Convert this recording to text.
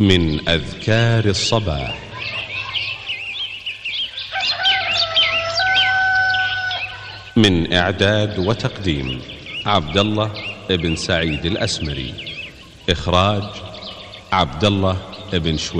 من أذكار الصباح. من إعداد وتقديم عبد الله بن سعيد الأسمري. إخراج عبد الله بن شوي.